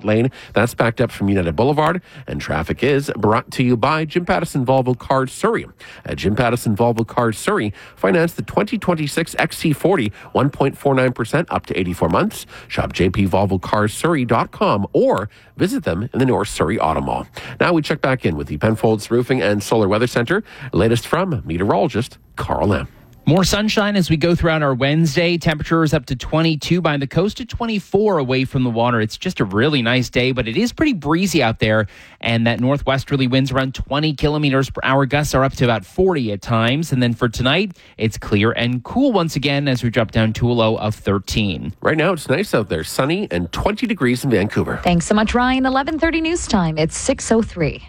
Lane. That's backed up from United Boulevard. And traffic is brought to you by Jim Pattison Volvo Cars Surrey. At Jim Pattison Volvo Cars Surrey, finance the 2026 XC40 1.49% up to 84 months. Shop jpvolvocarssurrey.com or visit them in the North Surrey Auto Mall. Now we check back in with the Penfolds Roofing and Solar Weather Center. Latest from meteorologist Carl Lamb. More sunshine as we go throughout our Wednesday. Temperatures up to 22 by the coast to 24 away from the water. It's just a really nice day, but it is pretty breezy out there. And that northwesterly winds around 20 kilometers per hour. Gusts are up to about 40 at times. And then for tonight, it's clear and cool once again as we drop down to a low of 13. Right now, it's nice out there, sunny and 20 degrees in Vancouver. Thanks so much, Ryan. 11:30 news time. It's 6:03.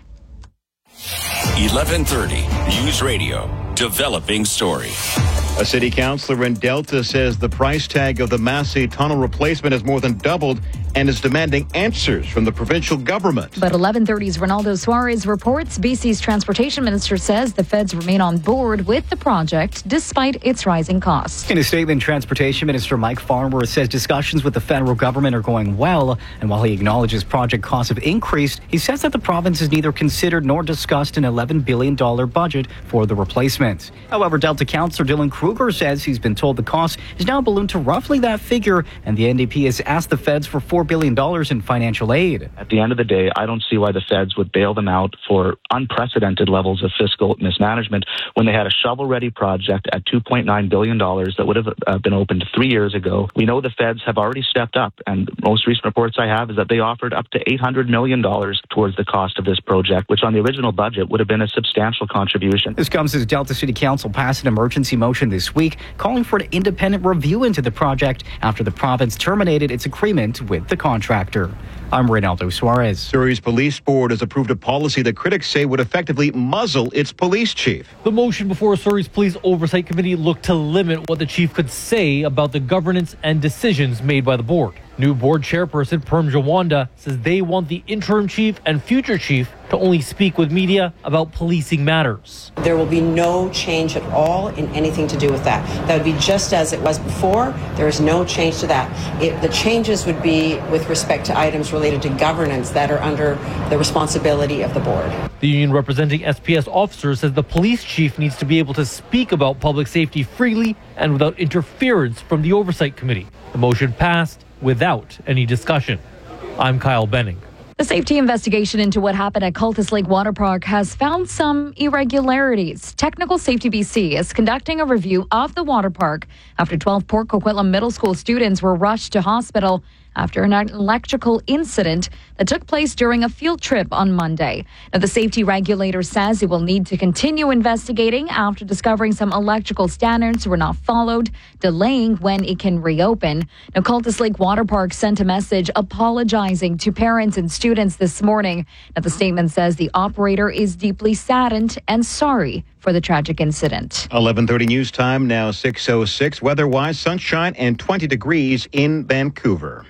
11:30 News Radio. Developing story. A city councillor in Delta says the price tag of the Massey Tunnel replacement has more than doubled and is demanding answers from the provincial government. But 11:30's Ronaldo Suarez reports BC's transportation minister says the feds remain on board with the project despite its rising costs. In a statement, Transportation Minister Mike Farnworth says discussions with the federal government are going well, and while he acknowledges project costs have increased, he says that the province has neither considered nor discussed an $11 billion budget for the replacement. However, Delta councillor Dylan Kruger says he's been told the cost is now ballooned to roughly that figure, and the NDP has asked the feds for $4 billion in financial aid. At the end of the day, I don't see why the feds would bail them out for unprecedented levels of fiscal mismanagement when they had a shovel-ready project at $2.9 billion that would have been opened 3 years ago. We know the feds have already stepped up, and the most recent reports I have is that they offered up to $800 million towards the cost of this project, which on the original budget would have been a substantial contribution. This comes as Delta City Council passed an emergency motion this week calling for an independent review into the project after the province terminated its agreement with the contractor. I'm Ronaldo Suarez. Surrey's police board has approved a policy that critics say would effectively muzzle its police chief. The motion before Surrey's Police Oversight Committee looked to limit what the chief could say about the governance and decisions made by the board. New board chairperson Perm Jawanda says they want the interim chief and future chief to only speak with media about policing matters. There will be no change at all in anything to do with that. That would be just as it was before. There is no change to that. The changes would be with respect to items related to governance that are under the responsibility of the board. The union representing SPS officers says the police chief needs to be able to speak about public safety freely and without interference from the Oversight Committee. The motion passed without any discussion. I'm Kyle Benning. The safety investigation into what happened at Cultus Lake Water Park has found some irregularities. Technical Safety BC is conducting a review of the water park after 12 Port Coquitlam Middle School students were rushed to hospital after an electrical incident that took place during a field trip on Monday. Now, the safety regulator says it will need to continue investigating after discovering some electrical standards were not followed, delaying when it can reopen. Now, Cultus Lake Water Park sent a message apologizing to parents and students this morning. Now, the statement says the operator is deeply saddened and sorry for the tragic incident. 11:30 news time, now 6:06. Weather-wise, sunshine and 20 degrees in Vancouver.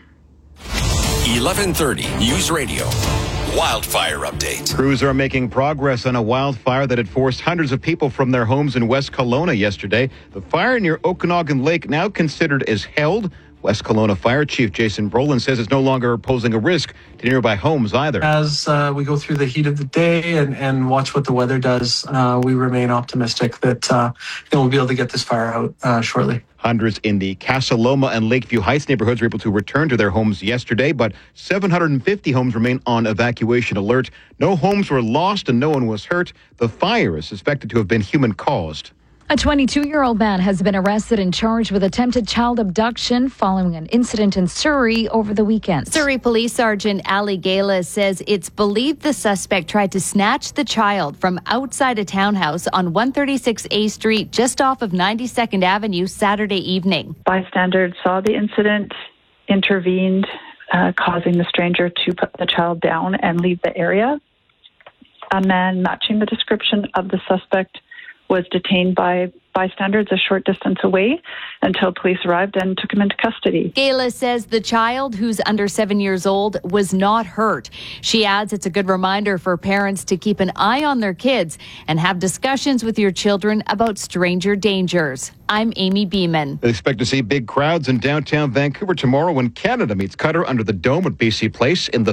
11:30 News Radio. Wildfire update. Crews are making progress on a wildfire that had forced hundreds of people from their homes in West Kelowna yesterday. The fire near Okanagan Lake now considered as held. West Kelowna Fire Chief Jason Brolin says it's no longer posing a risk to nearby homes either. As we go through the heat of the day and watch what the weather does, we remain optimistic that we'll be able to get this fire out shortly. Hundreds in the Casa Loma and Lakeview Heights neighborhoods were able to return to their homes yesterday, but 750 homes remain on evacuation alert. No homes were lost and no one was hurt. The fire is suspected to have been human-caused. A 22-year-old man has been arrested and charged with attempted child abduction following an incident in Surrey over the weekend. Surrey Police Sergeant Ali Gala says it's believed the suspect tried to snatch the child from outside a townhouse on 136A Street just off of 92nd Avenue Saturday evening. Bystanders saw the incident, intervened, causing the stranger to put the child down and leave the area. A man matching the description of the suspect was detained by bystanders a short distance away until police arrived and took him into custody. Gayla says the child, who's under 7 years old, was not hurt. She adds it's a good reminder for parents to keep an eye on their kids and have discussions with your children about stranger dangers. I'm Amy Beeman. They expect to see big crowds in downtown Vancouver tomorrow when Canada meets Qatar under the dome at BC Place in the